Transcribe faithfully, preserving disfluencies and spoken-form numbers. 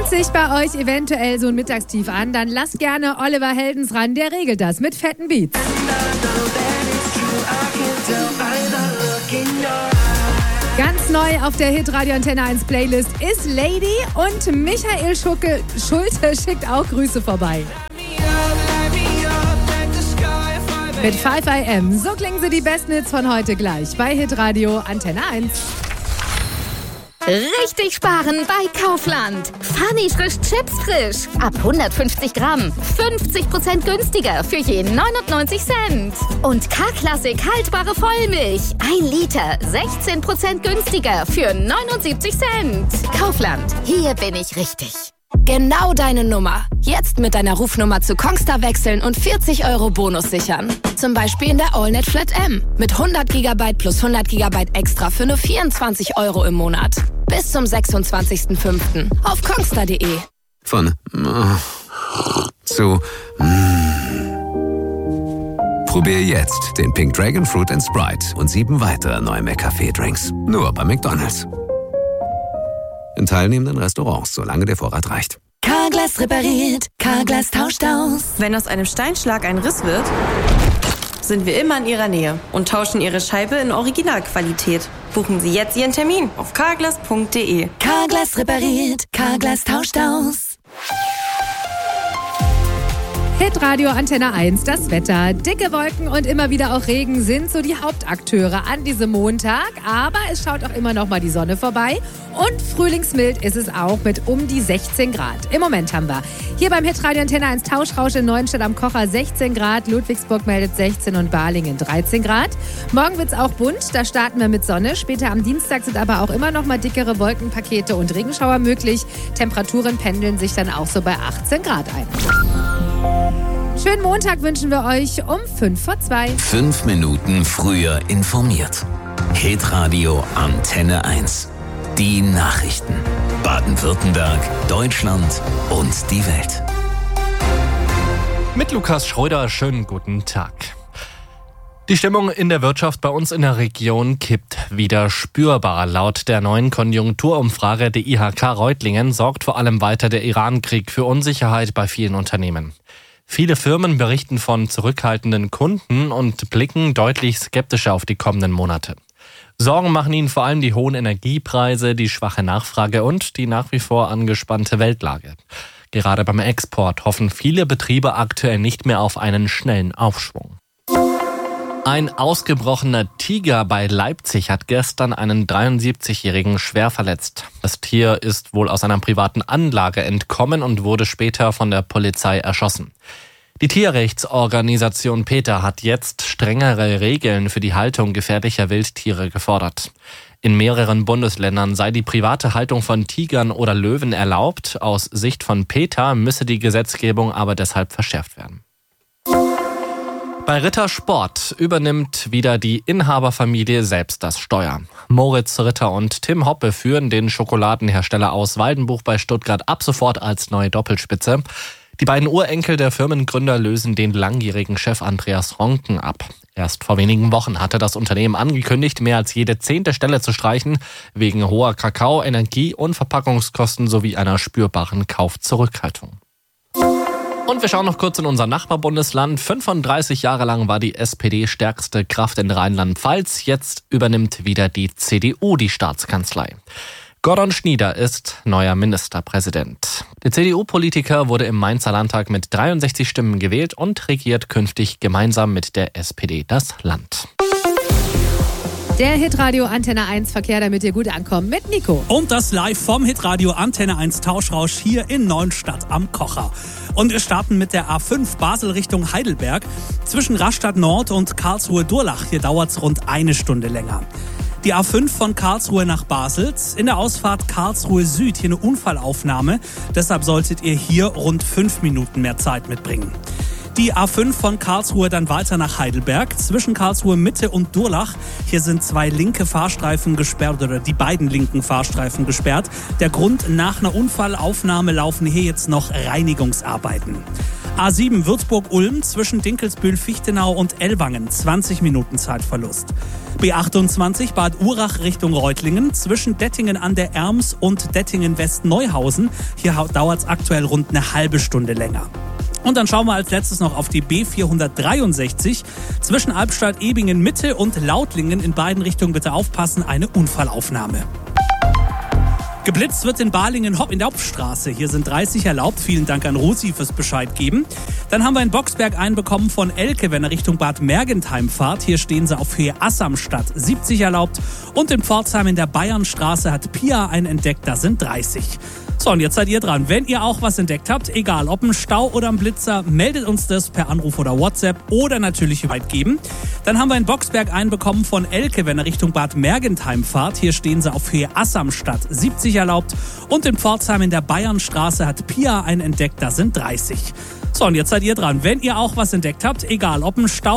Bahnt sich bei euch eventuell so ein Mittagstief an, dann lasst gerne Oliver Heldens ran, der regelt das mit fetten Beats. Ganz neu auf der Hitradio Antenne eins Playlist ist Lady und Michael Schucke, Schulte schickt auch Grüße vorbei. Mit fünf I M. So klingen sie die besten Hits von heute gleich bei Hitradio Antenne eins. Richtig sparen bei Kaufland. Funny frisch Chips frisch. Ab hundertfünfzig Gramm. fünfzig Prozent günstiger für je neunundneunzig Cent. Und K-Klassik haltbare Vollmilch. ein Liter. sechzehn Prozent günstiger für neunundsiebzig Cent. Kaufland. Hier bin ich richtig. Genau deine Nummer. Jetzt mit deiner Rufnummer zu Kongstar wechseln und vierzig Euro Bonus sichern. Zum Beispiel in der AllNet Flat M. Mit hundert Gigabyte plus hundert Gigabyte extra für nur vierundzwanzig Euro im Monat. Bis zum sechsundzwanzigsten fünften auf kongstar punkt de. Von zu Probier jetzt den Pink Dragon Fruit and Sprite und sieben weitere neue McCafé-Drinks. Nur bei McDonald's. In teilnehmenden Restaurants, solange der Vorrat reicht. Carglass repariert, Carglass tauscht aus. Wenn aus einem Steinschlag ein Riss wird, sind wir immer in Ihrer Nähe und tauschen Ihre Scheibe in Originalqualität. Buchen Sie jetzt Ihren Termin auf carglass punkt de. Carglass repariert, Carglass tauscht aus. Hitradio Antenne eins, das Wetter. Dicke Wolken und immer wieder auch Regen sind so die Hauptakteure an diesem Montag. Aber es schaut auch immer noch mal die Sonne vorbei. Und frühlingsmild ist es auch mit um die sechzehn Grad. Im Moment haben wir hier beim Hitradio Antenne eins Tauschrausch in Neuenstedt am Kocher sechzehn Grad. Ludwigsburg meldet sechzehn und Balingen dreizehn Grad. Morgen wird es auch bunt, da starten wir mit Sonne. Später am Dienstag sind aber auch immer noch mal dickere Wolkenpakete und Regenschauer möglich. Temperaturen pendeln sich dann auch so bei achtzehn Grad ein. Schönen Montag wünschen wir euch um fünf vor zwei. Fünf Minuten früher informiert. Hitradio Antenne eins. Die Nachrichten. Baden-Württemberg, Deutschland und die Welt. Mit Lukas Schröder, schönen guten Tag. Die Stimmung in der Wirtschaft bei uns in der Region kippt wieder spürbar. Laut der neuen Konjunkturumfrage der I H K Reutlingen sorgt vor allem weiter der Iran-Krieg für Unsicherheit bei vielen Unternehmen. Viele Firmen berichten von zurückhaltenden Kunden und blicken deutlich skeptischer auf die kommenden Monate. Sorgen machen ihnen vor allem die hohen Energiepreise, die schwache Nachfrage und die nach wie vor angespannte Weltlage. Gerade beim Export hoffen viele Betriebe aktuell nicht mehr auf einen schnellen Aufschwung. Ein ausgebrochener Tiger bei Leipzig hat gestern einen dreiundsiebzigjährigen schwer verletzt. Das Tier ist wohl aus einer privaten Anlage entkommen und wurde später von der Polizei erschossen. Die Tierrechtsorganisation PETA hat jetzt strengere Regeln für die Haltung gefährlicher Wildtiere gefordert. In mehreren Bundesländern sei die private Haltung von Tigern oder Löwen erlaubt. Aus Sicht von PETA müsse die Gesetzgebung aber deshalb verschärft werden. Bei Ritter Sport übernimmt wieder die Inhaberfamilie selbst das Steuer. Moritz Ritter und Tim Hoppe führen den Schokoladenhersteller aus Waldenbuch bei Stuttgart ab sofort als neue Doppelspitze. Die beiden Urenkel der Firmengründer lösen den langjährigen Chef Andreas Ronken ab. Erst vor wenigen Wochen hatte das Unternehmen angekündigt, mehr als jede zehnte Stelle zu streichen, wegen hoher Kakao-, Energie- und Verpackungskosten sowie einer spürbaren Kaufzurückhaltung. Und wir schauen noch kurz in unser Nachbarbundesland. fünfunddreißig Jahre lang war die S P D stärkste Kraft in Rheinland-Pfalz. Jetzt übernimmt wieder die C D U die Staatskanzlei. Gordon Schnieder ist neuer Ministerpräsident. Der C D U-Politiker wurde im Mainzer Landtag mit dreiundsechzig Stimmen gewählt und regiert künftig gemeinsam mit der S P D das Land. Der Hitradio Antenne eins Verkehr, damit ihr gut ankommt, mit Nico. Und das live vom Hitradio Antenne eins Tauschrausch hier in Neuenstadt am Kocher. Und wir starten mit der A fünf Basel Richtung Heidelberg. Zwischen Rastatt Nord und Karlsruhe-Durlach. Hier dauert es rund eine Stunde länger. Die A fünf von Karlsruhe nach Basel. In der Ausfahrt Karlsruhe Süd hier eine Unfallaufnahme. Deshalb solltet ihr hier rund fünf Minuten mehr Zeit mitbringen. Die A fünf von Karlsruhe dann weiter nach Heidelberg. Zwischen Karlsruhe Mitte und Durlach. Hier sind zwei linke Fahrstreifen gesperrt oder die beiden linken Fahrstreifen gesperrt. Der Grund: nach einer Unfallaufnahme laufen hier jetzt noch Reinigungsarbeiten. A sieben Würzburg-Ulm zwischen Dinkelsbühl-Fichtenau und Ellwangen, zwanzig Minuten Zeitverlust. B achtundzwanzig Bad Urach Richtung Reutlingen zwischen Dettingen an der Erms und Dettingen-West-Neuhausen. Hier dauert es aktuell rund eine halbe Stunde länger. Und dann schauen wir als letztes noch auf die B vierhundertdreiundsechzig zwischen Albstadt-Ebingen-Mitte und Lautlingen. In beiden Richtungen bitte aufpassen, eine Unfallaufnahme. Geblitzt wird in Balingen in der Hauptstraße. Hier sind dreißig erlaubt. Vielen Dank an Rosi fürs Bescheid geben. Dann haben wir in Boxberg einen bekommen von Elke, wenn er Richtung Bad Mergentheim fahrt. Hier stehen sie auf Höhe Assamstadt. siebzig erlaubt. Und in Pforzheim in der Bayernstraße hat Pia einen entdeckt. Da sind dreißig. So, und jetzt seid ihr dran. Wenn ihr auch was entdeckt habt, egal ob ein Stau oder ein Blitzer, meldet uns das per Anruf oder WhatsApp oder natürlich weit geben. Dann haben wir in Boxberg einen bekommen von Elke, wenn er Richtung Bad Mergentheim fahrt. Hier stehen sie auf Höhe Assamstadt. siebzig erlaubt. Und in Pforzheim in der Bayernstraße hat Pia einen entdeckt. Da sind dreißig. So, und jetzt seid ihr dran. Wenn ihr auch was entdeckt habt, egal ob ein Stau